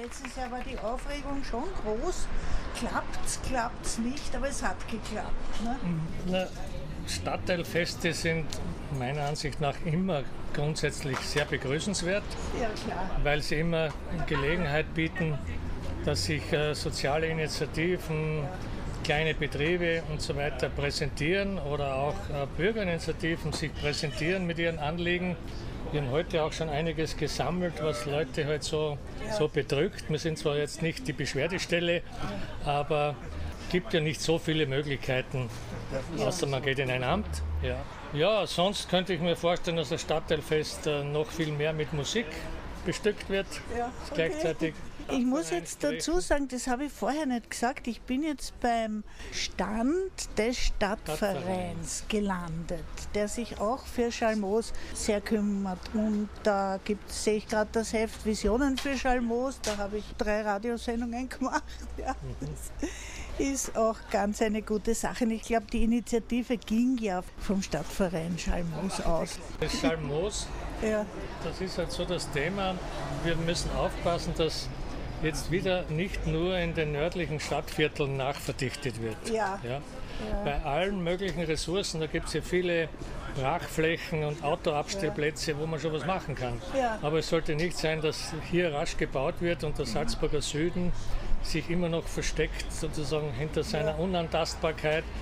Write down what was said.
letztes Jahr war die Aufregung schon groß. Klappt's nicht, aber es hat geklappt. Ne? Na, Stadtteilfeste sind meiner Ansicht nach immer grundsätzlich sehr begrüßenswert, Ja, klar. weil sie immer Gelegenheit bieten, dass sich soziale Initiativen, kleine Betriebe und so weiter präsentieren oder auch Bürgerinitiativen sich präsentieren mit ihren Anliegen. Wir haben heute auch schon einiges gesammelt, was Leute halt so bedrückt. Wir sind zwar jetzt nicht die Beschwerdestelle, aber es gibt ja nicht so viele Möglichkeiten, außer man geht in ein Amt. Ja, sonst könnte ich mir vorstellen, dass das Stadtteilfest noch viel mehr mit Musik bestückt wird, gleichzeitig. Ich muss jetzt dazu sagen, das habe ich vorher nicht gesagt, ich bin jetzt beim Stand des Stadtvereins gelandet, der sich auch für Schalmoos sehr kümmert. Und da sehe ich gerade das Heft Visionen für Schalmoos, da habe ich 3 Radiosendungen gemacht. Ja, das ist auch ganz eine gute Sache. Und ich glaube, die Initiative ging ja vom Stadtverein Schalmoos aus. Das Schalmoos, das ist halt so das Thema. Wir müssen aufpassen, dass jetzt wieder nicht nur in den nördlichen Stadtvierteln nachverdichtet wird. Bei allen möglichen Ressourcen, da gibt es ja viele Brachflächen und Autoabstellplätze, wo man schon was machen kann. Aber es sollte nicht sein, dass hier rasch gebaut wird und der Salzburger Süden sich immer noch versteckt, sozusagen hinter seiner Unantastbarkeit.